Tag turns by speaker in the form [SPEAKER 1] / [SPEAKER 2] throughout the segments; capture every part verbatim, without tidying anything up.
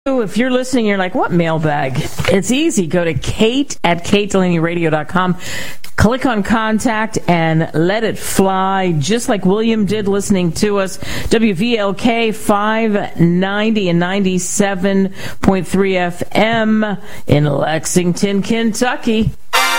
[SPEAKER 1] If you're listening, you're like, what mailbag? It's easy. Go to Kate at kate delaney radio dot com. Click on contact and let it fly, just like William did listening to us. W V L K five ninety and ninety-seven point three F M in Lexington, Kentucky.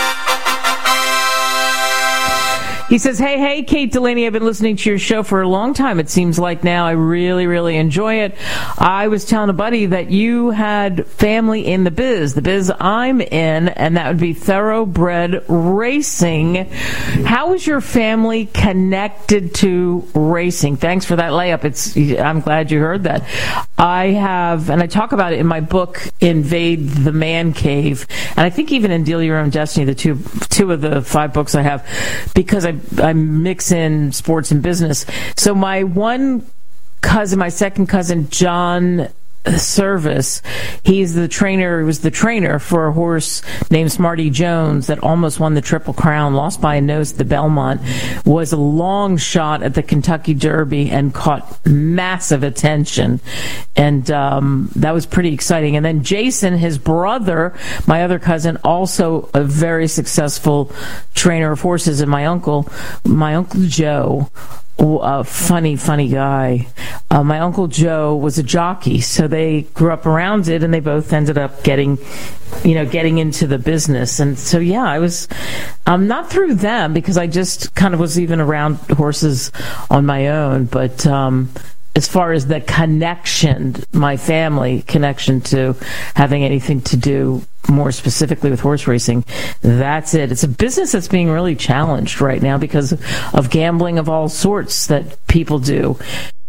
[SPEAKER 1] He says, hey, hey, Kate Delaney, I've been listening to your show for a long time. It seems like now I really, really enjoy it. I was telling a buddy that you had family in the biz, the biz I'm in, and that would be thoroughbred racing. How is your family connected to racing? Thanks for that layup. It's, I'm glad you heard that. I have, and I talk about it in my book, Invade the Man Cave, and I think even in Deal Your Own Destiny, the two, two of the five books I have, because I I mix in sports and business. So my one cousin, my second cousin, John Service, he's the trainer, he was the trainer for a horse named Smarty Jones that almost won the Triple Crown, lost by a nose at the Belmont, was a long shot at the Kentucky Derby and caught massive attention. And um, that was pretty exciting. And then Jason, his brother, my other cousin, also a very successful trainer of horses, and my uncle, my Uncle Joe, a funny, funny guy. Uh, my Uncle Joe was a jockey, so they grew up around it, and they both ended up getting, you know, getting into the business. And so, yeah, I was um, not through them because I just kind of was even around horses on my own. But um, as far as the connection, my family connection to having anything to do more specifically with horse racing, that's it. It's a business that's being really challenged right now because of gambling of all sorts that people do.